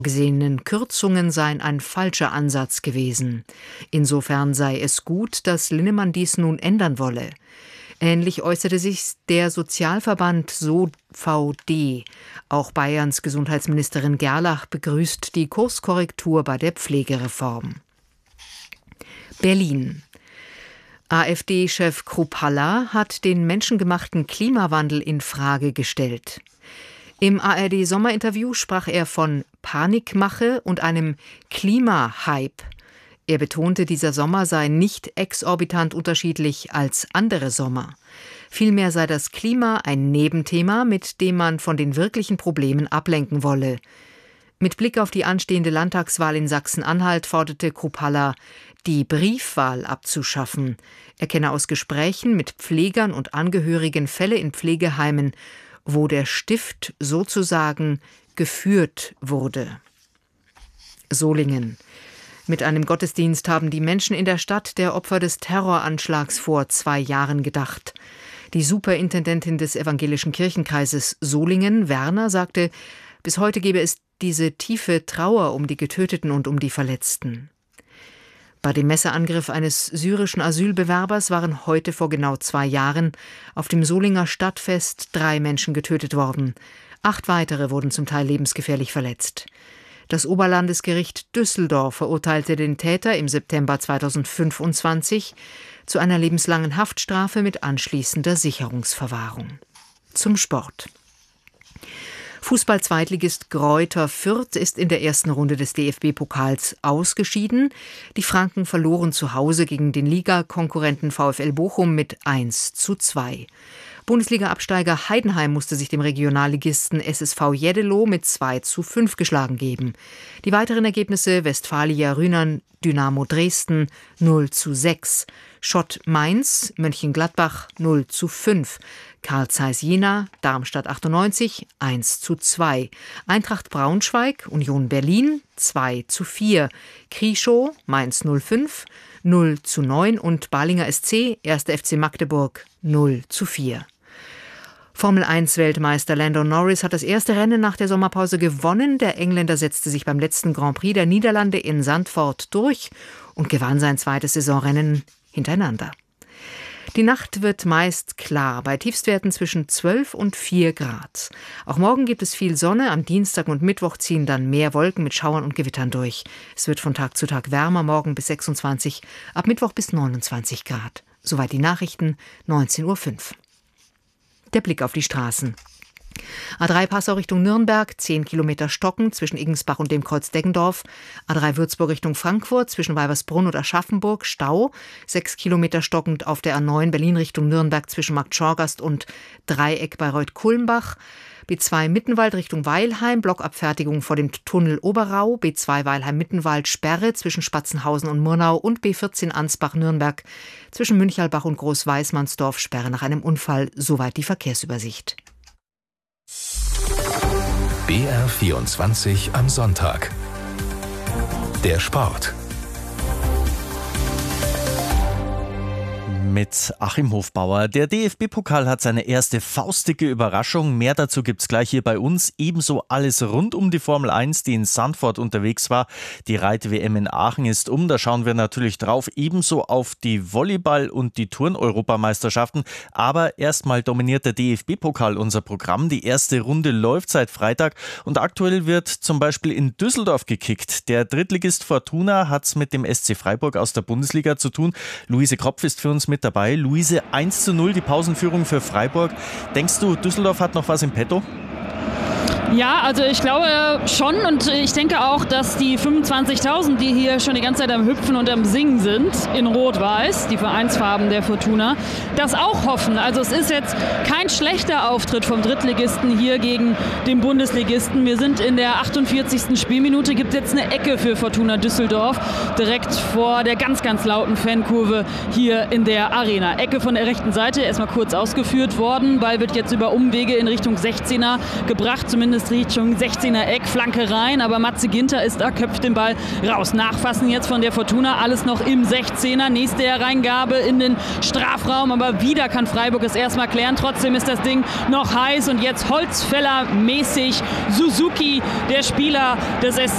gesehenen Kürzungen seien ein falscher Ansatz gewesen. Insofern sei es gut, dass Linnemann dies nun ändern wolle. Ähnlich äußerte sich der Sozialverband SOVD. Auch Bayerns Gesundheitsministerin Gerlach begrüßt die Kurskorrektur bei der Pflegereform. Berlin. AfD-Chef Kruppalla hat den menschengemachten Klimawandel in Frage gestellt. Im ARD-Sommerinterview sprach er von Panikmache und einem Klimahype. Er betonte, dieser Sommer sei nicht exorbitant unterschiedlich als andere Sommer. Vielmehr sei das Klima ein Nebenthema, mit dem man von den wirklichen Problemen ablenken wolle. Mit Blick auf die anstehende Landtagswahl in Sachsen-Anhalt forderte Kruppalla, die Briefwahl abzuschaffen. Er kenne aus Gesprächen mit Pflegern und Angehörigen Fälle in Pflegeheimen, wo der Stift sozusagen geführt wurde. Solingen. Mit einem Gottesdienst haben die Menschen in der Stadt der Opfer des Terroranschlags vor 2 Jahren gedacht. Die Superintendentin des Evangelischen Kirchenkreises Solingen, Werner, sagte, bis heute gebe es diese tiefe Trauer um die Getöteten und um die Verletzten. Bei dem Messerangriff eines syrischen Asylbewerbers waren heute vor genau 2 Jahren auf dem Solinger Stadtfest 3 Menschen getötet worden. 8 weitere wurden zum Teil lebensgefährlich verletzt. Das Oberlandesgericht Düsseldorf verurteilte den Täter im September 2025 zu einer lebenslangen Haftstrafe mit anschließender Sicherungsverwahrung. Zum Sport. Fußball-Zweitligist Greuther Fürth ist in der ersten Runde des DFB-Pokals ausgeschieden. Die Franken verloren zu Hause gegen den Ligakonkurrenten VfL Bochum mit 1:2. Bundesliga-Absteiger Heidenheim musste sich dem Regionalligisten SSV Jeddelo mit 2:5 geschlagen geben. Die weiteren Ergebnisse: Westfalia Rhynern, Dynamo Dresden 0:6, Schott Mainz, Mönchengladbach 0:5, Carl Zeiss Jena, Darmstadt 98 1:2, Eintracht Braunschweig, Union Berlin 2:4, Krieschow, Mainz 05 0:9 und Balinger SC, 1. FC Magdeburg 0:4. Formel-1-Weltmeister Lando Norris hat das erste Rennen nach der Sommerpause gewonnen. Der Engländer setzte sich beim letzten Grand Prix der Niederlande in Zandvoort durch und gewann sein zweites Saisonrennen hintereinander. Die Nacht wird meist klar, bei Tiefstwerten zwischen 12 und 4 Grad. Auch morgen gibt es viel Sonne, am Dienstag und Mittwoch ziehen dann mehr Wolken mit Schauern und Gewittern durch. Es wird von Tag zu Tag wärmer, morgen bis 26, ab Mittwoch bis 29 Grad. Soweit die Nachrichten, 19:05 Uhr. Der Blick auf die Straßen. A3 Passau Richtung Nürnberg, 10 Kilometer Stocken zwischen Igensbach und dem Kreuz Deggendorf. A3 Würzburg Richtung Frankfurt zwischen Weibersbrunn und Aschaffenburg, Stau. 6 Kilometer stockend auf der A9 Berlin Richtung Nürnberg zwischen Marktschorgast und Dreieck bei Reuth-Kulmbach. B2 Mittenwald Richtung Weilheim, Blockabfertigung vor dem Tunnel Oberrau. B2 Weilheim-Mittenwald, Sperre zwischen Spatzenhausen und Murnau und B14 Ansbach-Nürnberg zwischen Münchalbach und Großweißmannsdorf, Sperre nach einem Unfall. Soweit die Verkehrsübersicht. BR24 am Sonntag. Der Sport. Mit Achim Hofbauer. Der DFB-Pokal hat seine erste faustdicke Überraschung. Mehr dazu gibt's gleich hier bei uns. Ebenso alles rund um die Formel 1, die in Zandvoort unterwegs war. Die Reit-WM in Aachen ist Da schauen wir natürlich drauf. Ebenso auf die Volleyball- und die Turn-Europameisterschaften. Aber erstmal dominiert der DFB-Pokal unser Programm. Die erste Runde läuft seit Freitag und aktuell wird zum Beispiel in Düsseldorf gekickt. Der Drittligist Fortuna hat's mit dem SC Freiburg aus der Bundesliga zu tun. Luise Kropf ist für uns mit dabei. Luise, 1:0 die Pausenführung für Freiburg. Denkst du, Düsseldorf hat noch was im Petto? Ja, also ich glaube schon und ich denke auch, dass die 25.000, die hier schon die ganze Zeit am Hüpfen und am Singen sind, in Rot-Weiß, die Vereinsfarben der Fortuna, das auch hoffen. Also es ist jetzt kein schlechter Auftritt vom Drittligisten hier gegen den Bundesligisten. Wir sind in der 48. Spielminute, gibt jetzt eine Ecke für Fortuna Düsseldorf, direkt vor der ganz, ganz lauten Fankurve hier in der Arena. Ecke von der rechten Seite, erstmal kurz ausgeführt worden. Ball wird jetzt über Umwege in Richtung 16er gebracht, zumindest Richtung 16er Eck, Flanke rein, aber Matze Ginter ist da, köpft den Ball raus. Nachfassen jetzt von der Fortuna, alles noch im 16er, nächste Hereingabe in den Strafraum, aber wieder kann Freiburg es erstmal klären, trotzdem ist das Ding noch heiß und jetzt Holzfäller-mäßig Suzuki, der Spieler des SC